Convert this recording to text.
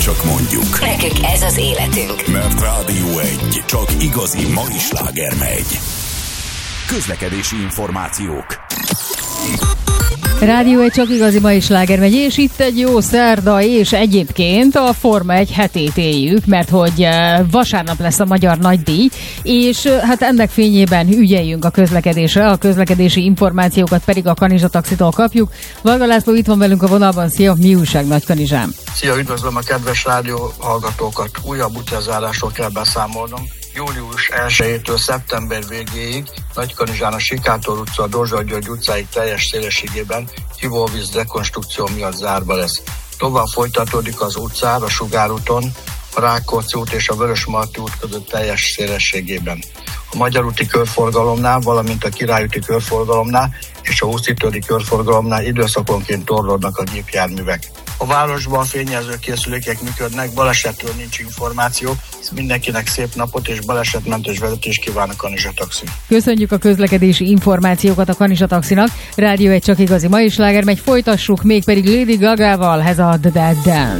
csak mondjuk. Nekünk ez az életünk. Mert Rádió 1 csak igazi mai sláger megy. Közlekedési információk. Rádió 1 csak igazi mai sláger megy, és itt egy jó szerda, és egyébként a Forma 1 hetét éljük, mert hogy vasárnap lesz a magyar nagydíj, és hát ennek fényében ügyeljünk a közlekedésre, a közlekedési információkat pedig a Kanizsa Taxitól kapjuk. Varga László itt van velünk a vonalban, szia, mi újság Nagykanizsán? Szia, üdvözlöm a kedves rádió hallgatókat, újabb utazásról kell beszámolnom. Július 1-től szeptember végéig Nagykanizsán a Sikátor utca, a Dózsa György utcáig teljes szélességében ivóvíz rekonstrukció miatt zárva lesz. Tovább folytatódik az utcár a Sugárúton, a Rákóczi út és a Vörösmarty út között teljes szélességében. A Magyar úti körforgalomnál, valamint a Király úti körforgalomnál és a Úszítődi körforgalomnál időszakonként torlódnak a gépjárművek. A városban fényjelző készülékek működnek, balesetről nincs információ. Mindenkinek szép napot és balesetmentes vezetést kíván a Kanizsa Taxi. Köszönjük a közlekedési információkat a Kanizsa Taxinak. Rádió 1 csak igazi mai sláger megy, folytassuk mégpedig Lady Gagával, ez a The Dead Dance.